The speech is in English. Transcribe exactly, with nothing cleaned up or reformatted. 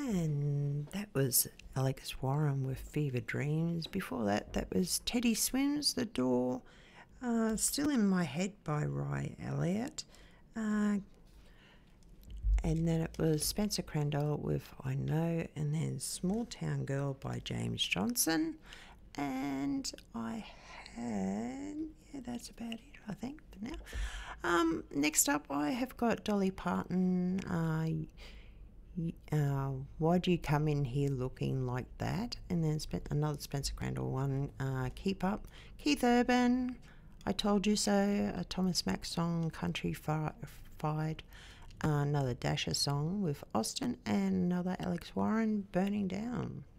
And that was Alex Warren with Fever Dreams. Before that, that was Teddy Swims, The Door. Uh, Still in My Head by Ry Elliott. Uh, and then it was Spencer Crandall with I Know. And then Small Town Girl by James Johnson. And I had, yeah, that's about it, I think, for now. Um, next up, I have got Dolly Parton. Uh, Uh, why do you come in here looking like that? And then Spen- another Spencer Crandall one, uh, Keep Up. Keith Urban, I Told You So, a Thomas Mack song, Country Fi- Fied, uh, another Dasher song with Austin, and another Alex Warren, Burning Down.